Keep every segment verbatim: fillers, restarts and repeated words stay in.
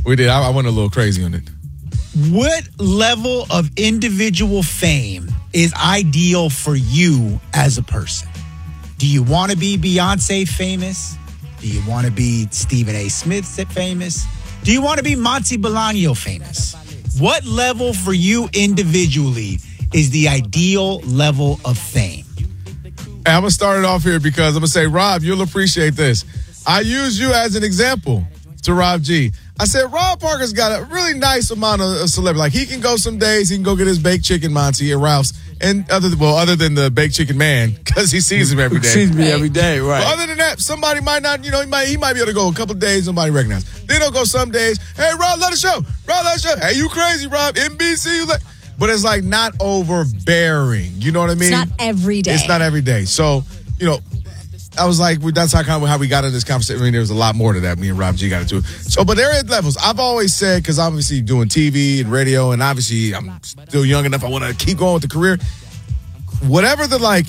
We did. I, I went a little crazy on it. What level of individual fame is ideal for you as a person? Do you want to be Beyonce famous? Do you want to be Stephen A. Smith famous? Do you want to be Monty Bolaño famous? What level for you individually is the ideal level of fame? Hey, I'm going to start it off here because I'm going to say, Rob, you'll appreciate this. I use you as an example to Rob G. I said, Rob Parker's got a really nice amount of, of celebrity. Like, he can go some days, he can go get his baked chicken, Monty, at Ralph's. And other than, well, other than the baked chicken man, because he sees him every day. He sees me every day, right. But other than that, somebody might not, you know, he might he might be able to go a couple of days, nobody recognize. Then he'll go some days, hey, Rob, let us show. Rob, let us show. Hey, you crazy, Rob? N B C, you like. But it's like not overbearing. You know what I mean? It's not every day. It's not every day. So, you know, I was like, that's how kind of how we got into this conversation. I mean, there was a lot more to that. Me and Rob G got into it. So, but there are levels. I've always said, because obviously doing T V and radio, and obviously I'm still young enough, I want to keep going with the career. Whatever the, like,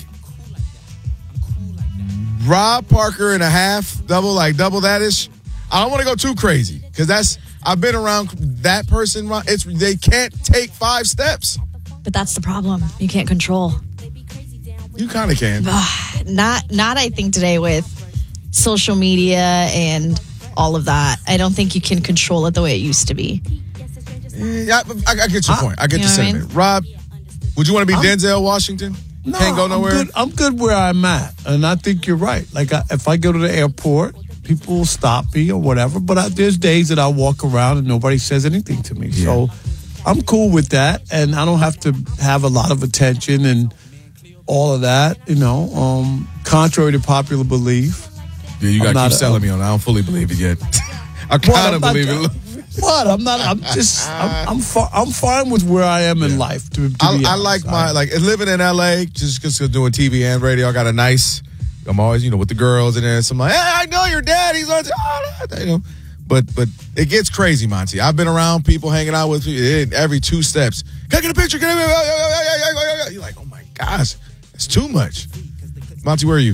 Rob Parker and a half, double, like double that-ish, I don't want to go too crazy, because that's, I've been around that person. It's they can't take five steps. But that's the problem. You can't control. You kind of can. Not, not. I think today with social media and all of that, I don't think you can control it the way it used to be. Yeah, I, I get your I, point. I get you the know sentiment. I mean? Rob, would you want to be I'm, Denzel Washington? No, Can't go nowhere. I'm good, I'm good where I'm at, and I think you're right. Like I, if I go to the airport, people will stop me or whatever. But I, there's days that I walk around and nobody says anything to me. Yeah. So I'm cool with that, and I don't have to have a lot of attention and all of that. You know, um, contrary to popular belief. Yeah, you got to keep a, selling me on it. I don't fully believe it yet. I kind of believe not, it. What? I'm not. I'm just. I'm. I'm, fi- I'm fine with where I am in yeah. life. To, to I, be I like my like living in L A just because doing T V and radio. I got a nice. I'm always you know with the girls and then some like, hey, I know your dad. He's on. Oh, you know, but but it gets crazy, Monty. I've been around people hanging out with you every two steps. Can I get a picture? Can I get a You're like, oh my gosh, it's too much. Monty, where are you?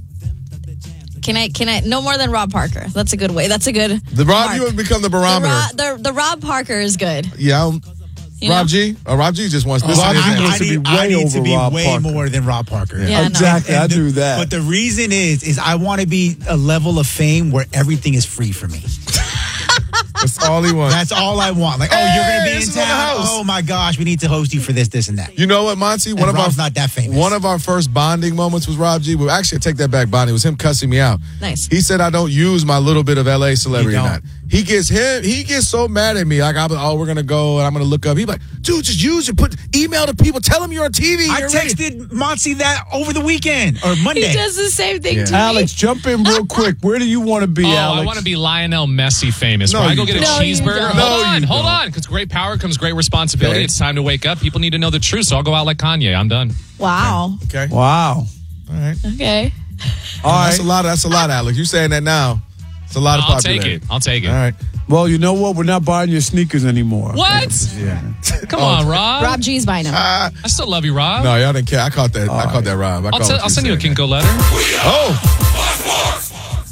Can I, can I, no more than Rob Parker. That's a good way. That's a good. The Rob, mark. you have become the barometer. The, Ro, the, the Rob Parker is good. Yeah. You Rob know? G? Oh, Rob G just wants this. Oh, I, I, to be need, I need to be Rob way Parker. more than Rob Parker. Yeah, yeah exactly. no. I the, do that. But the reason is, is I want to be a level of fame where everything is free for me. That's all he wants. That's all I want. Like, oh, hey, you're going to be in town. Oh my gosh, we need to host you for this, this, and that. You know what, Monty? One and of Rob's our not that famous. One of our first bonding moments was Rob G. Well, actually, I take that back. Bonding was him cussing me out. Nice. He said I don't use my little bit of L A celebrity or don't. not. He gets him. He gets so mad at me. Like, I'm, oh, we're gonna go and I'm gonna look up. He's like, dude, just use it. Put email to people. Tell them you're on T V. I You're texted ready. Monty that over the weekend or Monday. He does the same thing Yeah. to me. Alex, jump in real quick. Where do you want to be, Oh, Alex? I want to be Lionel Messi famous. No, Where I you go get a don't. No, you cheeseburger. don't. No, Hold on, you hold don't. on. Because great power comes great responsibility. Okay. It's time to wake up. People need to know the truth. So I'll go out like Kanye. I'm done. Wow. Okay. Wow. All right. Okay. All right. That's a lot. That's a lot, Alex. You saying that now? It's a lot of I'll popularity. take it. I'll take it. All right. Well, you know what? We're not buying your sneakers anymore. What? Yeah. Come on, Rob. Rob G's buying him. Uh, I still love you, Rob. no, y'all didn't care. I caught that. All I caught right. that, Rob. I I'll, caught t- what I'll send you a said. Kinko letter. Oh.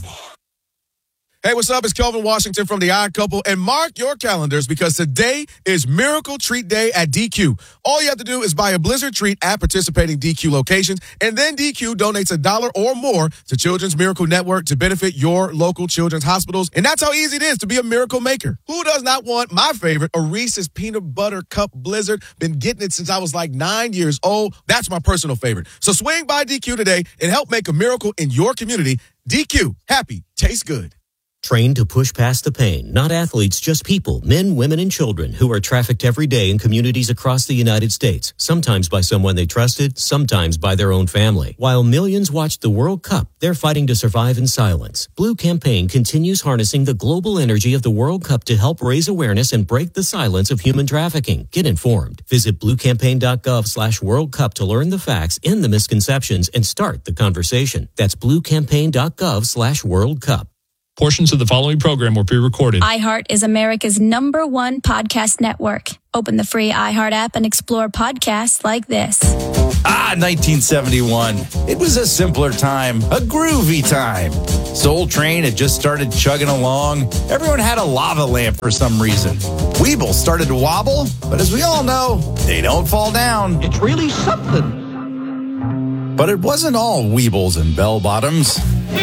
Hey, what's up? It's Kelvin Washington from The Odd Couple, and mark your calendars because today is Miracle Treat Day at D Q. All you have to do is buy a Blizzard treat at participating D Q locations, and then D Q donates a dollar or more to Children's Miracle Network to benefit your local children's hospitals. And that's how easy it is to be a miracle maker. Who does not want my favorite, a Reese's Peanut Butter Cup Blizzard? Been getting it since I was like nine years old. That's my personal favorite. So swing by D Q today and help make a miracle in your community. D Q, happy, tastes good. Trained to push past the pain, not athletes, just people, men, women, and children who are trafficked every day in communities across the United States, sometimes by someone they trusted, sometimes by their own family. While millions watch the World Cup, they're fighting to survive in silence. Blue Campaign continues harnessing the global energy of the World Cup to help raise awareness and break the silence of human trafficking. Get informed. Visit bluecampaign.gov slash World Cup to learn the facts, end the misconceptions, and start the conversation. That's bluecampaign.gov slash World Cup. Portions of the following program were pre-recorded. iHeart is America's number one podcast network. Open the free iHeart app and explore podcasts like this. Ah, Ah, nineteen seventy-one. It was a simpler time, a groovy time. Soul Train had just started chugging along. Everyone had a lava lamp for some reason. Weeble started to wobble, but as we all know, they don't fall down. It's really something. But it wasn't all Weebles and bell-bottoms.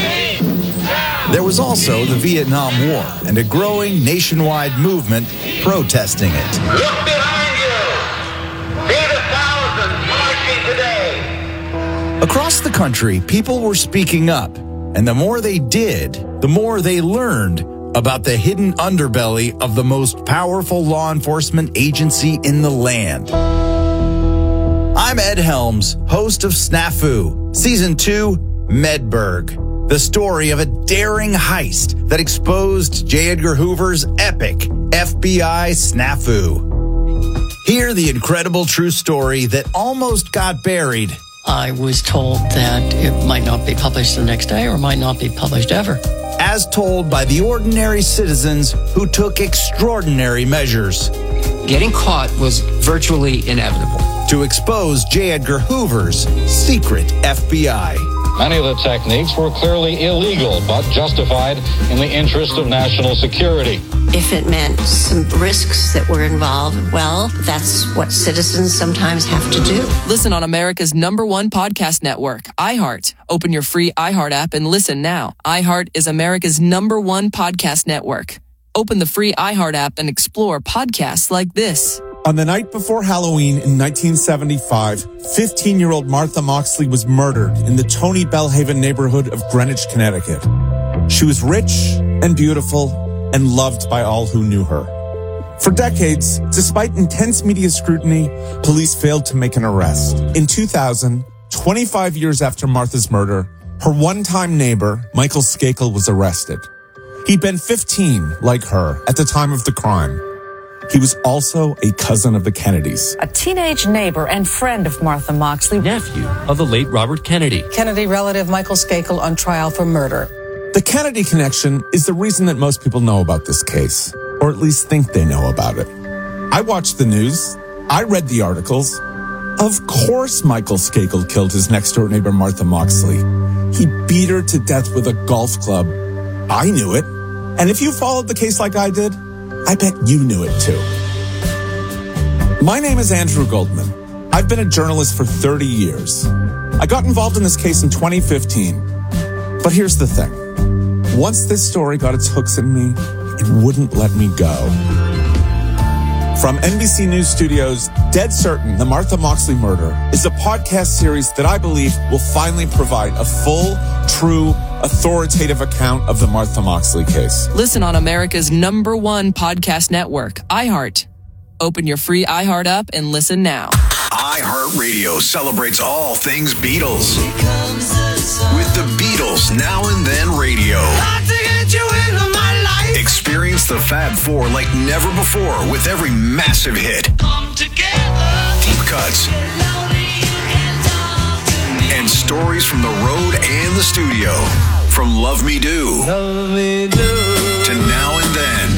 There was also the Vietnam War and a growing nationwide movement protesting it. Look behind you. See the thousands marching today. Across the country, people were speaking up, and the more they did, the more they learned about the hidden underbelly of the most powerful law enforcement agency in the land. I'm Ed Helms, host of Snafu, Season two, Medberg, the story of a daring heist that exposed J. Edgar Hoover's epic F B I snafu. Hear the incredible true story that almost got buried. I was told that it might not be published the next day or might not be published ever. As told by the ordinary citizens who took extraordinary measures. Getting caught was virtually inevitable. To expose J. Edgar Hoover's secret F B I. Many of the techniques were clearly illegal, but justified in the interest of national security. If it meant some risks that were involved, well, that's what citizens sometimes have to do. Listen on America's number one podcast network, iHeart. Open your free iHeart app and listen now. iHeart is America's number one podcast network. Open the free iHeart app and explore podcasts like this. On the night before Halloween in nineteen seventy-five, fifteen-year-old Martha Moxley was murdered in the Tony Bellhaven neighborhood of Greenwich, Connecticut. She was rich and beautiful and loved by all who knew her. For decades, despite intense media scrutiny, police failed to make an arrest. In two thousand, twenty-five years after Martha's murder, her one-time neighbor, Michael Skakel, was arrested. He'd been fifteen, like her, at the time of the crime. He was also a cousin of the Kennedys. A teenage neighbor and friend of Martha Moxley. Nephew of the late Robert Kennedy. Kennedy relative Michael Skakel on trial for murder. The Kennedy connection is the reason that most people know about this case, or at least think they know about it. I watched the news. I read the articles. Of course Michael Skakel killed his next-door neighbor Martha Moxley. He beat her to death with a golf club. I knew it. And if you followed the case like I did, I bet you knew it too. My name is Andrew Goldman. I've been a journalist for thirty years. I got involved in this case in twenty fifteen. But here's the thing. Once this story got its hooks in me, it wouldn't let me go. From N B C News Studios, Dead Certain, The Martha Moxley Murder is a podcast series that I believe will finally provide a full, true, authoritative account of the Martha Moxley case. Listen on America's number one podcast network, iHeart. Open your free iHeart app and listen now. iHeartRadio celebrates all things Beatles. With the Beatles Now and Then Radio. Experience the Fab Four like never before with every massive hit. Deep cuts. And stories from the road and the studio. From Love Me Do, Love Me Do. To Now and Then.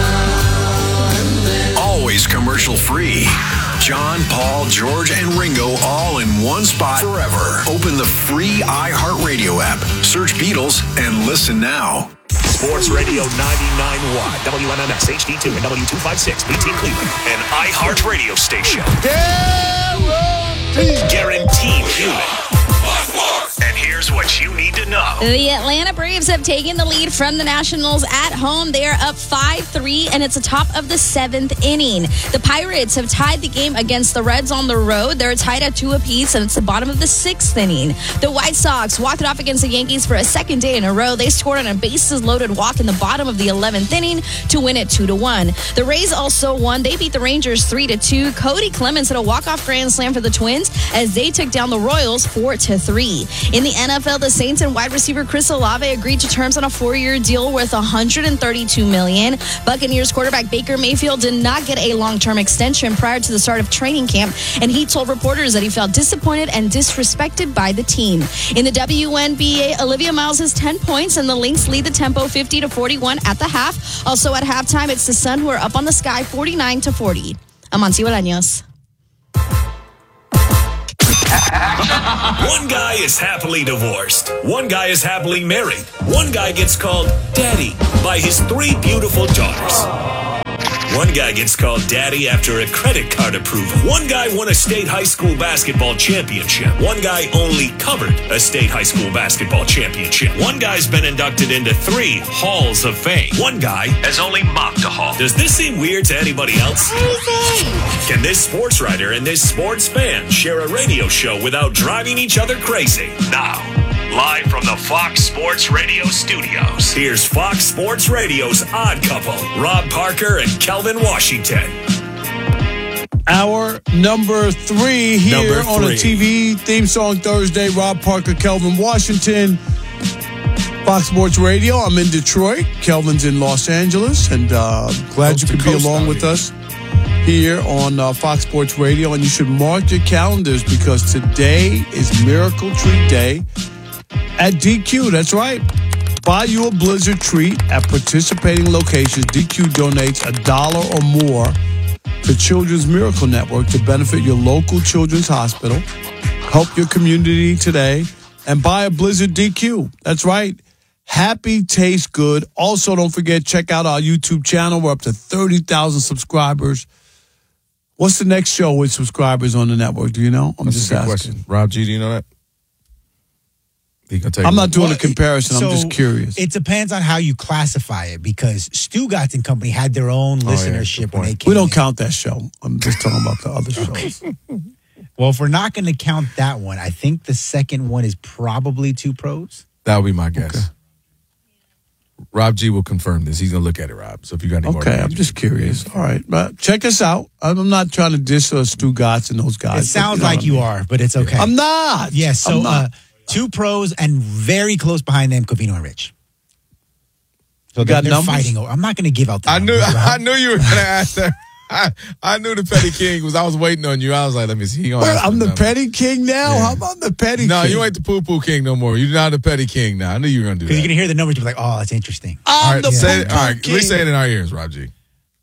Always commercial free. John, Paul, George, and Ringo all in one spot forever. Open the free iHeartRadio app. Search Beatles and listen now. Sports Radio ninety-nine point one, W M M S H D two and W two fifty-six, B T Cleveland, an iHeart radio station. Guaranteed. Guaranteed human. And here's what you need to know. The Atlanta Braves have taken the lead from the Nationals at home. They are up five three, and it's the top of the seventh inning. The Pirates have tied the game against the Reds on the road. They're tied at two apiece, and it's the bottom of the sixth inning. The White Sox walked it off against the Yankees for a second day in a row. They scored on a bases-loaded walk in the bottom of the eleventh inning to win it two to one. The Rays also won. They beat the Rangers three to two. Cody Clemens hit a walk-off grand slam for the Twins as they took down the Royals four to three. In the N F L, the Saints and wide receiver Chris Olave agreed to terms on a four-year deal worth one hundred thirty-two million dollars. Buccaneers quarterback Baker Mayfield did not get a long-term extension prior to the start of training camp, and he told reporters that he felt disappointed and disrespected by the team. In the W N B A, Olivia Miles has ten points, and the Lynx lead the tempo fifty to forty-one at the half. Also at halftime, it's the Sun who are up on the sky forty-nine to forty. I'm Amancio Bolaños. One guy is happily divorced. One guy is happily married. One guy gets called daddy by his three beautiful daughters. One guy gets called daddy after a credit card approval. One guy won a state high school basketball championship. One guy only covered a state high school basketball championship. One guy's been inducted into three halls of fame. One guy has only mopped a hall. Does this seem weird to anybody else? Can this sports writer and this sports fan share a radio show without driving each other crazy? Now, live from the Fox Sports Radio studios, here's Fox Sports Radio's Odd Couple, Rob Parker and Kelvin Washington. Our number three here Number on a three. T V theme song Thursday. Rob Parker, Kelvin Washington, Fox Sports Radio. I'm in Detroit. Kelvin's in Los Angeles, and uh, glad Coast you to could be coast along out with here. us here on uh, Fox Sports Radio. And you should mark your calendars because today is Miracle Treat Day at D Q. That's right. Buy you a Blizzard treat at participating locations. D Q donates a dollar or more to Children's Miracle Network to benefit your local children's hospital. Help your community today and buy a Blizzard D Q. That's right. Happy tastes good. Also, don't forget, check out our YouTube channel. We're up to thirty thousand subscribers. What's the next show with subscribers on the network? Do you know? I'm That's just a good asking. question. Rob G, do you know that? He gonna tell you I'm not that. doing Well, a comparison. so I'm just curious. It depends on how you classify it because Stugatz and Company had their own Oh, yeah, listenership good when they point. came We don't in. count that show. I'm just talking about the other shows. Well, if we're not going to count that one, I think the second one is probably Two Pros. That would be my guess. Rob G will confirm this. He's gonna look at it, Rob. So if you got any more, Okay, to I'm answer, just curious. All right, but check us out. I'm not trying to diss uh, Stu Gotts and those guys. It sounds but know like what I you mean. are, but it's okay. I'm not. Yes, so I'm not. uh, Two Pros and very close behind them, Covino and Rich. So You got they're numbers? fighting over. I'm not going to give out the I knew. numbers, Rob. I knew you were gonna ask that. I, I knew the Petty King was. I was waiting on you. I was like, let me see. He gonna Wait, ask I'm me the number. petty king now. Yeah. How about the petty No, king? you ain't the poo poo king no more. You're not the Petty King now. I knew you were gonna do that. Because you're going to hear the numbers, you're like, oh, that's interesting. I'm all right, the say it, poo-poo all right. king. Let me say it in our ears, Rob G.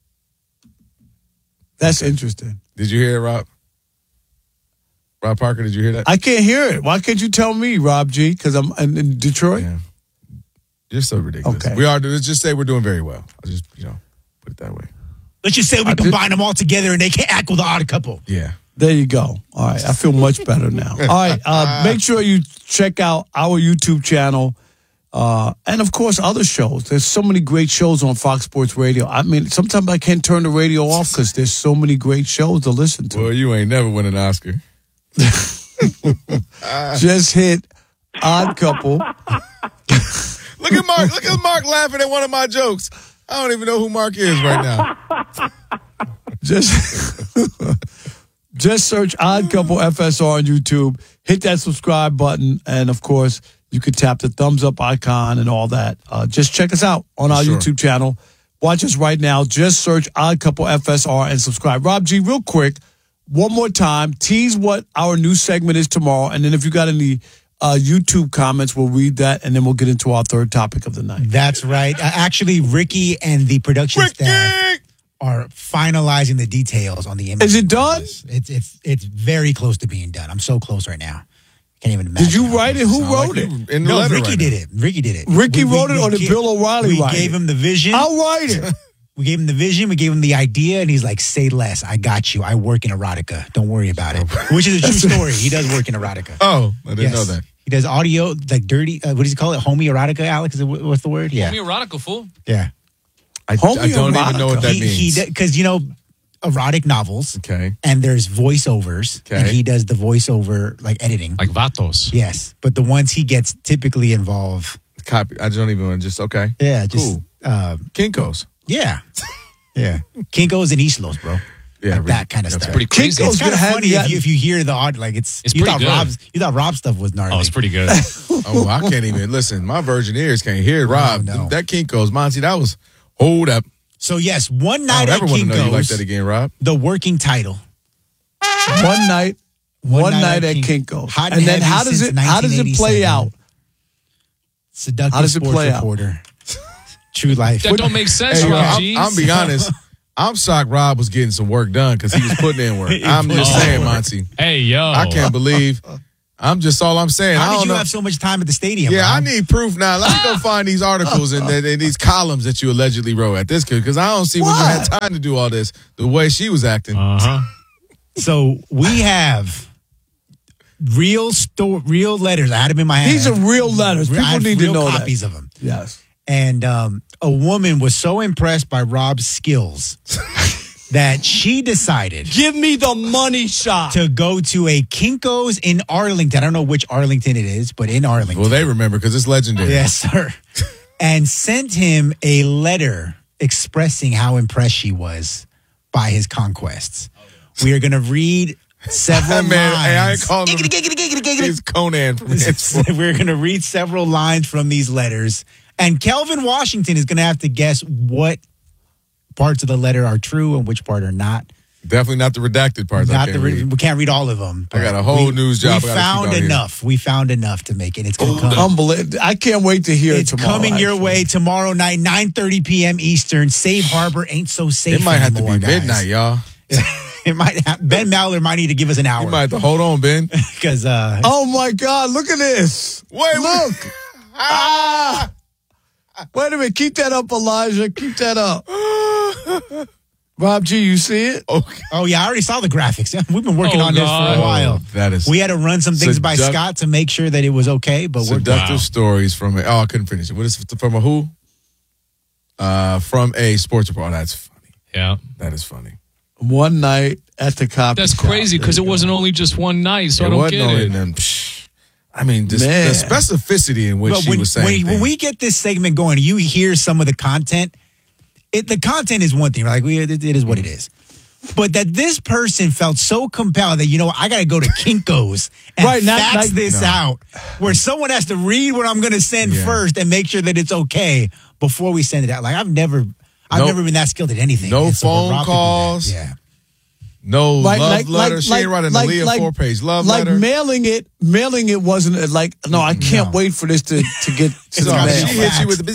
That's interesting. Did you hear it, Rob? Rob Parker, did you hear that? I can't hear it. Why can't you tell me, Rob G? Because I'm in, in Detroit. Yeah. You're so ridiculous. Okay. We are. Let's just say we're doing very well. I'll just, you know, put it that way. Let's just say we I did- combine them all together and they can't act with the odd couple. Yeah. There you go. All right. I feel much better now. All right. Uh, make sure you check out our YouTube channel. Uh, and of course, other shows. There's so many great shows on Fox Sports Radio. I mean, sometimes I can't turn the radio off because there's so many great shows to listen to. Well, you ain't never win an Oscar. Just hit Odd Couple. Look at Mark. Look at Mark laughing at one of my jokes. I don't even know who Mark is right now. Just, just search Odd Couple F S R on YouTube. Hit that subscribe button. And of course, you can tap the thumbs up icon and all that. Uh, just check us out on our Sure. YouTube channel. Watch us right now. Just search Odd Couple F S R and subscribe. Rob G, real quick, one more time, tease what our new segment is tomorrow. And then if you got any uh, YouTube comments, we'll read that. And then we'll get into our third topic of the night. That's right. Uh, actually, Ricky and the production Ricky! staff are finalizing the details on the image. Is it done? It's it's it's very close to being done. I'm so close right now. Can't even imagine. Did you how write it? close. Who Sound wrote like it? you in the No, letter Ricky right did now. it. Ricky did it. Ricky wrote it or did ga- Bill O'Reilly We write gave it? him the vision. I'll write it. We gave him the vision. We gave him the idea, and he's like, "Say less. I got you. I work in erotica. Don't worry about it." Which is a true story. He does work in erotica. Oh, I didn't Yes. know that. He does audio, like dirty. Uh, what does he call it? Homie erotica. Alex, is it, what's the word? Yeah, Homoerotic, fool. yeah. I, Homie I don't even know what that he, means. He because you know, erotic novels. Okay. And there's voiceovers, Okay. and he does the voiceover like editing. Like Vatos. Yes, but the ones he gets typically involve. Copy. I don't even want to just, okay. Yeah, just Cool. uh, Kinko's. yeah, yeah. Kinkos and Islos, bro. Yeah. Like that kind of that's stuff. Pretty crazy. Kinko's It's kind of gonna have funny that- if you, if you hear the odd, like it's. It's you pretty thought good. Rob's, you thought Rob's stuff was gnarly. Oh, it's pretty good. Oh, I can't even listen. My virgin ears can't hear it. Rob. no. That Kinko's, Monty, that was hold up. So yes, one I night don't at ever want to know you like Kinkos, that again, Rob. the working title. One night, one, night night, at at Kin- Kinko's. Hot And and then heavy how does since it how does it play nineteen out? eighty-seven. Seductive How does it sports play out? reporter. True life. That don't make sense, Hey, yo, Rob I'm, G. I'm be honest. I'm shocked Rob was getting some work done because he was putting in work. I'm just Oh. saying, Monty. Hey, yo. I can't believe. I'm just all I'm saying. I How don't did you know. have so much time at the stadium? Yeah, I Rob? need proof now. Let me go find these articles and, and, and these columns that you allegedly wrote at this kid because I don't see when you had time to do all this the way she was acting. Uh huh. So we have real sto- real letters. I had them in my hand. These are real letters. I People have need to real know copies that. of them. Yes. And um, a woman was so impressed by Rob's skills that she decided Give me the money shot. to go to a Kinko's in Arlington. I don't know which Arlington it is, but in Arlington. Well, they remember because it's legendary. Yes, sir. And sent him a letter expressing how impressed she was by his conquests. We are going to read several Man, lines. hey, I ain't calling him. Giggity, giggity, giggity, giggity. He's Conan from henceforth. We're going to read several lines from these letters. And Kelvin Washington is going to have to guess what parts of the letter are true and which part are not. Definitely not the redacted parts. I Not can't the re- read. we can't read all of them. I got a whole we, news job We I gotta keep found out here. enough. We found enough to make it. It's going to come. Unbelievable. I can't wait to hear It's it tomorrow. coming your actually. way tomorrow night, nine thirty p.m. Eastern. Safe Harbor ain't so safe It might have to be anymore, guys. midnight, y'all. It might have, Ben Maller might need to give us an hour. You might have to hold on, Ben. Because uh, Oh my God! Look at this. Wait, Look. ah. Wait a minute. Keep that up, Elijah. Keep that up. Rob G, you see it? Okay. oh yeah, I already saw the graphics. We've been working Oh, on this God. for a while. That is We had to run some things by Seduct- Scott to make sure that it was okay, but we're seductive Wow. stories from a. Oh, I couldn't finish it. What is it from a who? Uh, from a sports report. Oh, that's funny. Yeah. That is funny. One night at the copy That's shop. crazy because it wasn't only just one night, so I It don't wasn't get only it. them. Psh, I mean, just Man. the specificity in which But she when, was saying. when, when things. we get this segment going, you hear some of the content. It, the content is one thing, like we, it, it is what it is. But that this person felt so compelled that, you know, I got to go to Kinko's and Right, not- fax not- this no. out, where someone has to read what I'm going to send Yeah. first and make sure that it's okay before we send it out. Like I've never, I've Nope. never been that skilled at anything. No And so for phone Rob to do that, calls. Yeah. no Like- love like- letter. like- she ain't writing like- a Leah like- four page love Like letter. mailing it, mailing it wasn't uh, like, no, I can't No. wait for this to, to get to It's the gotta mail. she hit you with the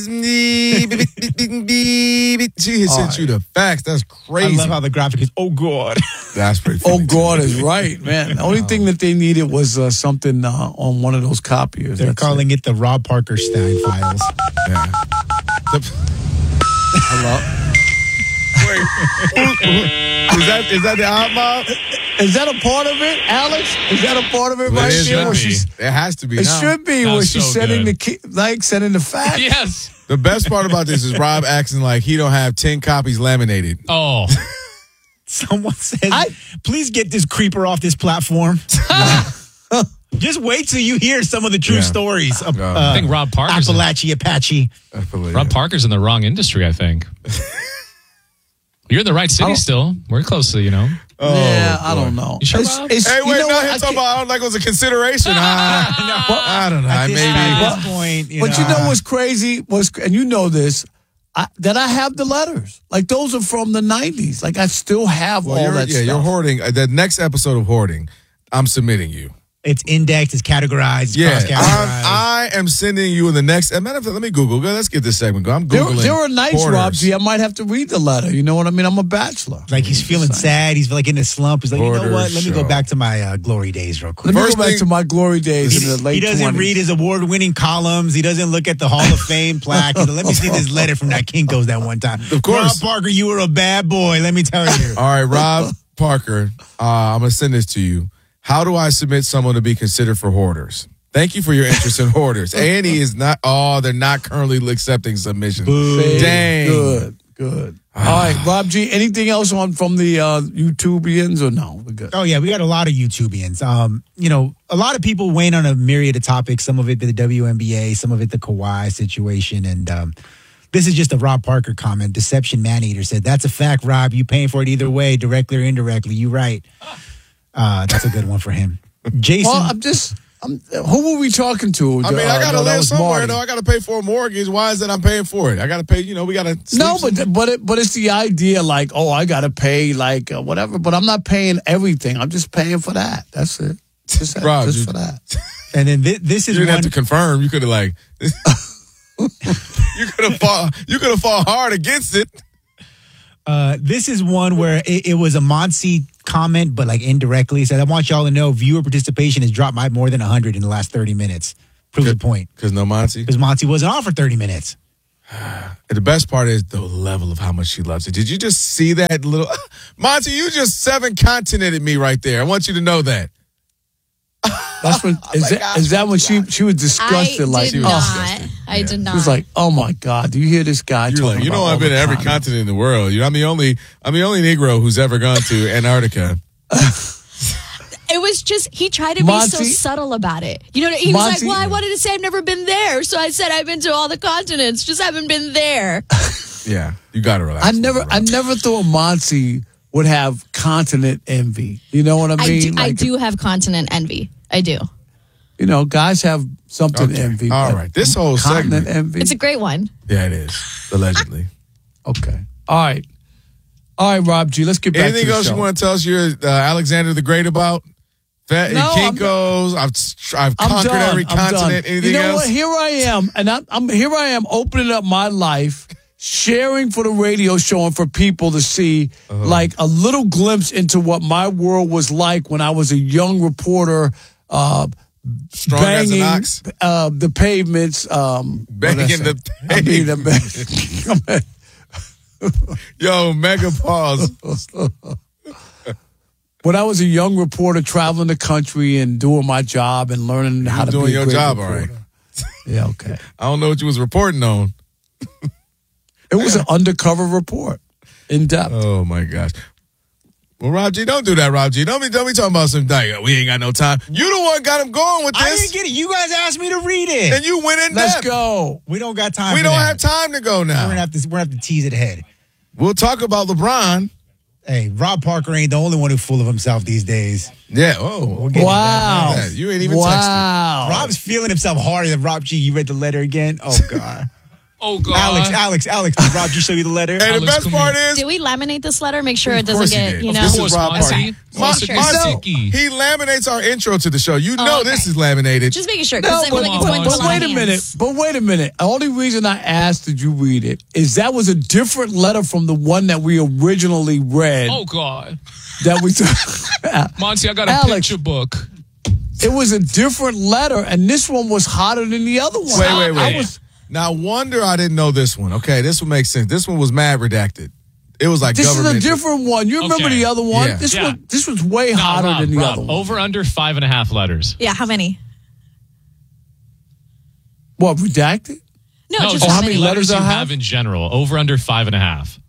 business. She hit sent you the facts. That's I crazy. love how the graphic is, oh, God. That's pretty Oh, funny. God is right, man. The only thing that they needed was uh, something uh, on one of those copiers. They're That's calling it. the Rob Parker Stein files. Yeah. The- Hello? Wait, is that is that the odd mob? Is that a part of it, Alex? Is that a part of it Well, right it there? should Where be. she's, It has to be. it now. should be That's where she's so sending good. the ki- like sending the fax. Yes. The best part about this is Rob acting like he don't have ten copies laminated. Oh. Someone says, I- please get this creeper off this platform. Just wait till you hear some of the true Yeah. stories of Yeah. uh, I think Rob Parker's Appalachia Apache. Rob Parker's in the wrong industry, I think. You're in the right city still. We're close to, you know. Oh, yeah, I boy. don't know. You sure, It's- Rob? it's- Hey, you wait, know no, what? he's I talking can't- about I don't like it was a consideration. Ah, I don't know. At this, Maybe. at this point, you But know, you know what's crazy was, and you know this, I, that I have the letters. Like those are from the nineties. Like I still have Well, all you're, that yeah, stuff. you're hoarding. Uh, The next episode of Hoarding, I'm submitting you. it's indexed, it's categorized, it's Yeah, cross-categorized. I'm, I am sending you in the next. As a matter of fact, let me Google. Go, let's get this segment going. I'm There, Googling. there are nights, hoarders. Rob G, I might have to read the letter. You know what I mean? I'm a bachelor. Like he's feeling sad. He's like in a slump. He's like, you know Hoarder what? Let me go show. back to my uh, glory days real quick. Let me First go back thing- to my glory days He, in the late he doesn't twenties. read his award-winning columns. He doesn't look at the Hall of Fame plaque. He's like, let me see this letter from that Kinko's that one time. Of course. Rob Parker, you were a bad boy. Let me tell you. All right, Rob Parker, uh, I'm going to send this to you. How do I submit someone to be considered for hoarders? Thank you for your interest in hoarders. A and E is not, oh, they're not currently accepting submissions. See? Dang. Good, good. All right, Rob G, anything else on from the uh, YouTubians or no? We're good. Oh yeah, we got a lot of YouTubians. Um, you know, a lot of people weighing on a myriad of topics. Some of it the W N B A, some of it the Kawhi situation, and um, this is just a Rob Parker comment. Deception Maneater said, "That's a fact, Rob. You paying for it either way, directly or indirectly. You right." Uh, that's a good one for him. Jason, Well, I'm just, I'm, who were we talking to? I mean, Uh, I got to no, that live was somewhere, Marty. though. I got to pay for a mortgage. Why is it I'm paying for it? I got to pay, you know, we got to. No, but but it, but it's the idea like, oh, I got to pay like uh, whatever, but I'm not paying everything. I'm just paying for that. That's it. Just, that, Rob, just you- for that. and then thi- this You is didn't one. have to confirm. You could have, like, you could have fought, you could have fought hard against it. Uh, this is one where it, it was a Monty comment, but like indirectly. Said, I want y'all to know viewer participation has dropped by more than one hundred in the last thirty minutes. Prove the point. Because no Monty? Because Monty wasn't on for thirty minutes. And the best part is the level of how much she loves it. Did you just see that little... Monty, you just seven continented me right there. I want you to know that. That's when Oh is my that gosh, is that when oh she she was disgusted? I like, did oh. not. I did not. She was like, "Oh my God, do you hear this guy?" You're like, you know, about I've been all to the every time?" continent in the world. You know, I'm the only, I'm the only Negro who's ever gone to Antarctica. It was just, he tried to Monty- be so subtle about it. You know, he was Monty- like, well, I wanted to say I've never been there. So I said I've been to all the continents, just haven't been there. Yeah, you got to relax. I never, I never thought Monty would have continent envy. You know what I I mean? do, I Like, do have continent envy. I do. You know, guys have something Okay. envy. All but right. This whole continent segment. envy. It's a great one. Yeah, it is. Allegedly. Okay. All right. All right, Rob G. Let's get back Anything to the else show. you want to tell us you're uh, Alexander the Great about? Fat No, I'm- Kinko's. I've I've I'm conquered done. every I'm continent. done. Anything you know else? what? Here I am, and I'm, I'm here. I am opening up my life, sharing for the radio show and for people to see, Uh-huh. like a little glimpse into what my world was like when I was a young reporter, uh, Strong as an banging ox. uh, the pavements, um, Banging the I mean, the Yo, mega pause. When I was a young reporter traveling the country and doing my job and learning how to doing be a your great job, all reporter. right. Yeah, okay. I don't know what you was reporting on. It was an undercover report, in depth. Oh my gosh. Well, Rob G, don't do that, Rob G. Don't be, don't be talking about some like, we ain't got no time. You the one got him going with this. I didn't get it. You guys asked me to read it. And you went in Let's depth. go. We don't got time We for don't that. have time to go We're now. gonna have to. We're gonna have to tease it ahead. We'll talk about LeBron. Hey, Rob Parker ain't the only one who's full of himself these days. Yeah. Oh, We'll get Wow. Yeah, you ain't even Wow. Rob's feeling himself harder than Rob G. You read the letter again? Oh God. Oh, God. Alex, Alex, Alex, did Rob G show you the letter? And the Alex, best come part here. is, Did we laminate this letter? Make sure it Of doesn't course he get, did. you Of know. course Of course, Rob Monty. Party. Mon- Sure. Monty, Sticky. he laminates our intro to the show. You Oh, know okay. this is laminated. Just making sure. No, Because but, like, it's on, going to but a lot wait of a minute. hands. But wait a minute. The only reason I asked did you read it is that was a different letter from the one that we originally read. Oh, God. That we Monty, I got a Alex. picture book. It was a different letter, and this one was hotter than the other one. Wait, wait, wait. I was, Now, wonder I didn't know this one. Okay, this one makes sense. This one was mad redacted. It was like this is government. a different one. You remember Okay. the other one? Yeah. This Yeah. one, this was way No, hotter Rob, than the Rob, other one. Over under five and a half letters. Yeah, how many? What, redacted? No, No, just just how many letters you I have? have? in general. Over under five and a half.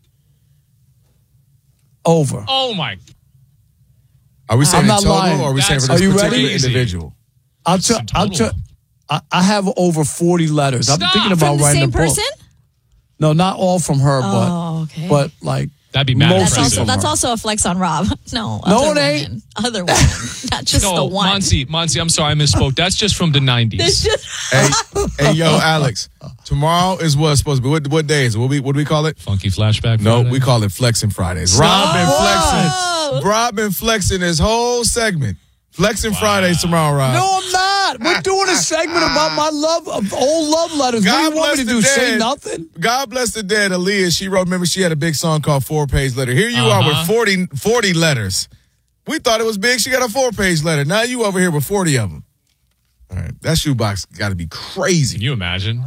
Over. Oh, my. Are we saying I'm in not total, lying. or are we saying for That's this Are you particular ready? individual? I'll tell. in I'll total. tell. I, I have over forty letters. I'm Stop. thinking about From the writing same a book. person? No, not all from her, Oh, okay. but but like That'd be mad most That's impressive. also of that's her. also a flex on Rob. No, No, other it ain't. women. Other women, not just the No, one. Monty, Monty, I'm sorry I misspoke. That's just from the nineties. It's just Hey, hey, yo, Alex. Tomorrow is what's supposed to be. What, what day is it? What we what do we call it? Funky flashback. No, Friday. we call it Flexing Fridays. Rob been flexing. Rob been flexing this whole segment. Flexing Fridays tomorrow, Rob. No, I'm not. We're doing a segment about my love of old love letters. God what do you want me to bless do? the Say dead. nothing? God bless the dead. Aaliyah, she wrote, remember, she had a big song called Four Page Letter. Here you are with Uh-huh. forty, forty letters. We thought it was big. She got a four page letter. Now you over here with forty of them. All right. That shoebox got to be crazy. Can you imagine?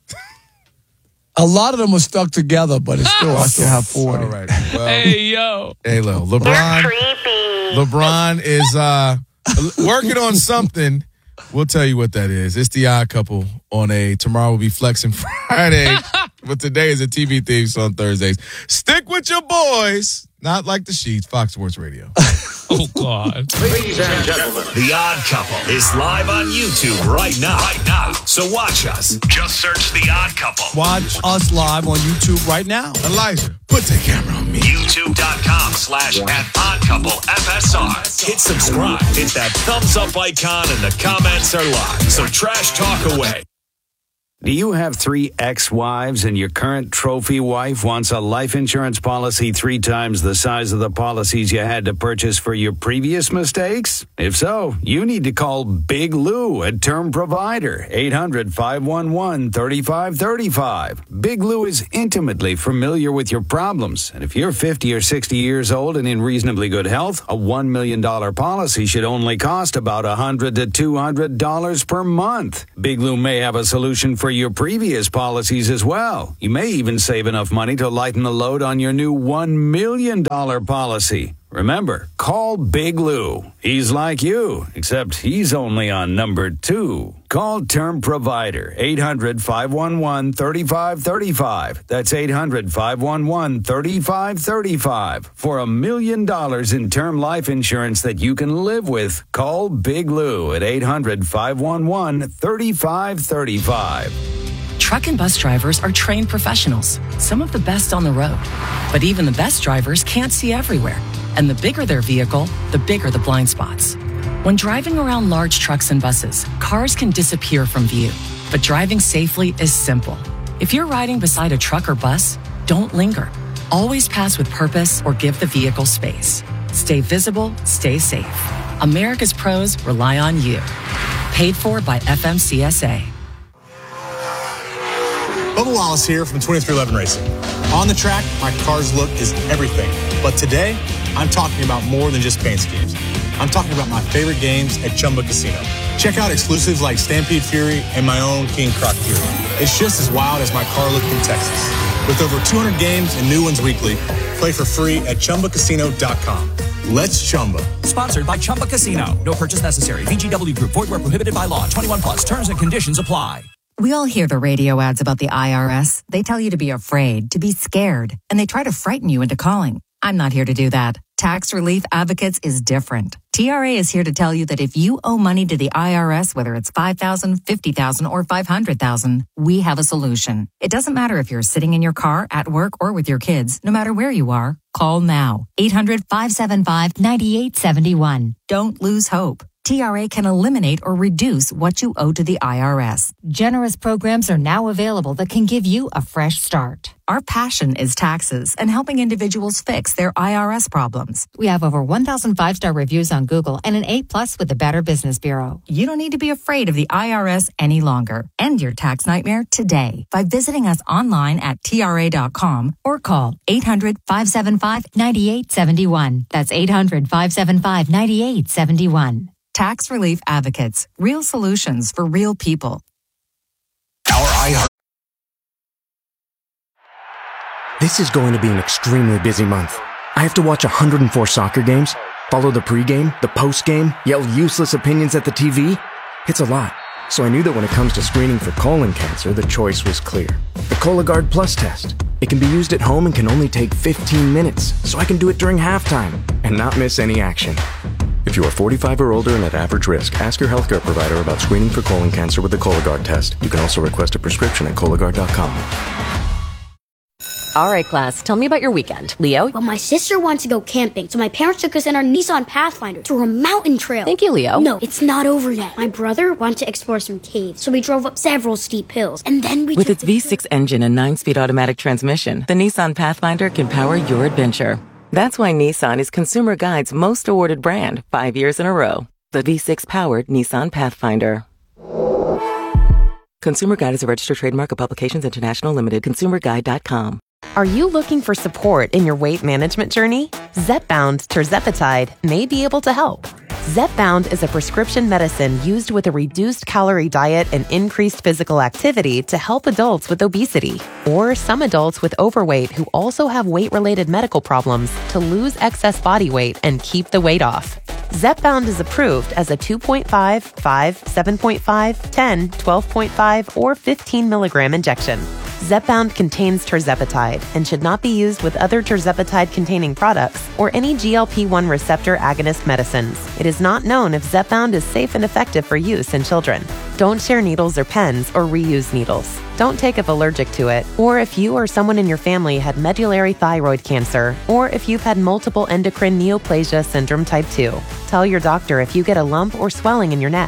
A lot of them are stuck together, but it's still I still have forty. All right. Well, Hey, yo. hey, Lo, LeBron. LeBron is uh, working on something. We'll tell you what that is. It's the Odd Couple on a tomorrow will be Flexing Friday, but today is a T V theme on Thursdays. Stick with your boys, not like the Sheets. Fox Sports Radio. Oh, God. Ladies and gentlemen, The Odd Couple is live on YouTube right now. Right now. So watch us. Just search The Odd Couple. Watch us live on YouTube right now. Elijah, put the camera on me. YouTube.com slash at Odd Couple F S R. Hit subscribe. Hit that thumbs up icon and the comments are live. So trash talk away. Do you have three ex-wives and your current trophy wife wants a life insurance policy three times the size of the policies you had to purchase for your previous mistakes? If so, you need to call Big Lou at Term Provider, eight hundred, five one one, three five three five. Big Lou is intimately familiar with your problems, and if you're fifty or sixty years old and in reasonably good health, a one million dollars policy should only cost about one hundred to two hundred dollars per month. Big Lou may have a solution for your previous policies as well. You may even save enough money to lighten the load on your new one million dollars policy. Remember, call Big Lou. He's like you, except he's only on number two. Call Term Provider, eight hundred, five one one, three five three five. That's eight hundred, five one one, three five three five. For a million dollars in term life insurance that you can live with, call Big Lou at eight hundred, five one one, three five three five. Truck and bus drivers are trained professionals, some of the best on the road. But even the best drivers can't see everywhere. And the bigger their vehicle, the bigger the blind spots. When driving around large trucks and buses, cars can disappear from view. But driving safely is simple. If you're riding beside a truck or bus, don't linger. Always pass with purpose or give the vehicle space. Stay visible, stay safe. America's pros rely on you. Paid for by F M C S A. Bubba Wallace here from twenty-three eleven Racing. On the track, my car's look is everything. But today, I'm talking about more than just paint schemes. I'm talking about my favorite games at Chumba Casino. Check out exclusives like Stampede Fury and my own King Croc Fury. It's just as wild as my car looked in Texas. With over two hundred games and new ones weekly, play for free at chumba casino dot com. Let's Chumba. Sponsored by Chumba Casino. No purchase necessary. V G W Group. Void where prohibited by law. twenty-one plus. Terms and conditions apply. We all hear the radio ads about the I R S. They tell you to be afraid, to be scared, and they try to frighten you into calling. I'm not here to do that. Tax Relief Advocates is different. T R A is here to tell you that if you owe money to the I R S, whether it's five thousand dollars, fifty thousand dollars, or five hundred thousand dollars, we have a solution. It doesn't matter if you're sitting in your car, at work, or with your kids. No matter where you are, call now. eight hundred, five seven five, nine eight seven one. Don't lose hope. T R A can eliminate or reduce what you owe to the I R S. Generous programs are now available that can give you a fresh start. Our passion is taxes and helping individuals fix their I R S problems. We have over one thousand five-star reviews on Google and an A plus with the Better Business Bureau. You don't need to be afraid of the I R S any longer. End your tax nightmare today by visiting us online at T R A dot com or call eight hundred, five seven five, nine eight seven one. That's eight hundred, five seven five, nine eight seven one. Tax Relief Advocates. Real solutions for real people. Our iHeart. This is going to be an extremely busy month. I have to watch one hundred four soccer games, follow the pregame, the postgame, yell useless opinions at the T V. It's a lot. So I knew that when it comes to screening for colon cancer, the choice was clear. The Cologuard Plus test. It can be used at home and can only take fifteen minutes, so I can do it during halftime and not miss any action. If you are forty-five or older and at average risk, ask your healthcare provider about screening for colon cancer with the Cologuard test. You can also request a prescription at Cologuard dot com. All right, class, tell me about your weekend. Leo? Well, my sister wants to go camping, so my parents took us in our Nissan Pathfinder to a mountain trail. Thank you, Leo. No, it's not over yet. My brother wanted to explore some caves, so we drove up several steep hills, and then we With took its V six engine and nine-speed automatic transmission, the Nissan Pathfinder can power your adventure. That's why Nissan is Consumer Guide's most awarded brand, five years in a row. The V six-powered Nissan Pathfinder. Consumer Guide is a registered trademark of Publications International Limited. consumer guide dot com. Are you looking for support in your weight management journey? Zepbound tirzepatide may be able to help. Zepbound is a prescription medicine used with a reduced calorie diet and increased physical activity to help adults with obesity or some adults with overweight who also have weight-related medical problems to lose excess body weight and keep the weight off. Zepbound is approved as a two point five, five, seven point five, ten, twelve point five, or fifteen milligram injection. Zepbound contains tirzepatide and should not be used with other tirzepatide-containing products or any G L P one receptor agonist medicines. It is not known if Zepbound is safe and effective for use in children. Don't share needles or pens or reuse needles. Don't take if allergic to it, or if you or someone in your family had medullary thyroid cancer, or if you've had multiple endocrine neoplasia syndrome type two. Tell your doctor if you get a lump or swelling in your neck.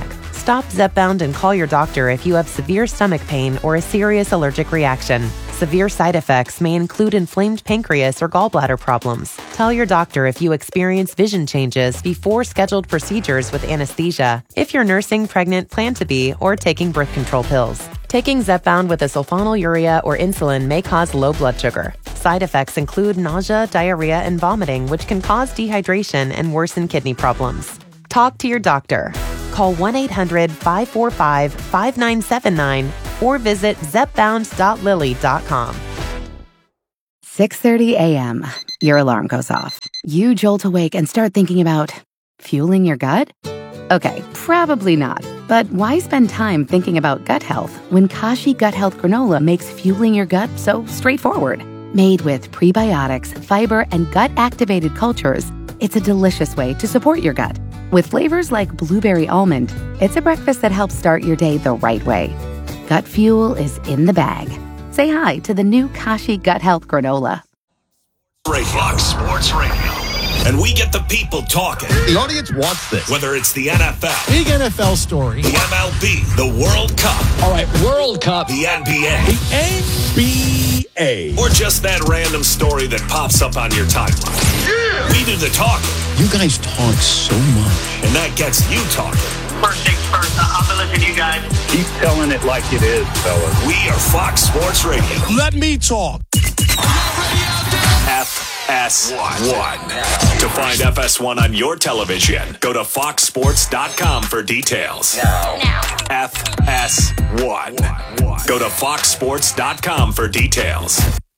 Stop Zepbound and call your doctor if you have severe stomach pain or a serious allergic reaction. Severe side effects may include inflamed pancreas or gallbladder problems. Tell your doctor if you experience vision changes before scheduled procedures with anesthesia, if you're nursing, pregnant, plan to be, or taking birth control pills. Taking Zepbound with a sulfonylurea or insulin may cause low blood sugar. Side effects include nausea, diarrhea, and vomiting, which can cause dehydration and worsen kidney problems. Talk to your doctor. Call one eight hundred five four five five nine seven nine or visit zepbound dot lilly dot com. six thirty a.m. Your alarm goes off. You jolt awake and start thinking about fueling your gut? Okay, probably not. But why spend time thinking about gut health when Kashi Gut Health Granola makes fueling your gut so straightforward? Made with prebiotics, fiber, and gut-activated cultures, it's a delicious way to support your gut. With flavors like blueberry almond, it's a breakfast that helps start your day the right way. Gut fuel is in the bag. Say hi to the new Kashi Gut Health Granola. Fox Sports Radio. And we get the people talking. The audience wants this. Whether it's the N F L. Big N F L story. The M L B. The World Cup. All right, World Cup. The N B A. The N B A. Or just that random story that pops up on your timeline. Yeah! We do the talking. You guys talk so much. And that gets you talking. First things first, I'll be listening to you guys. Keep telling it like it is, fellas. We are Fox Sports Radio. Let me talk. F S one. To find F S one on your television, go to fox sports dot com for details. No. F S one. Go to fox sports dot com for details.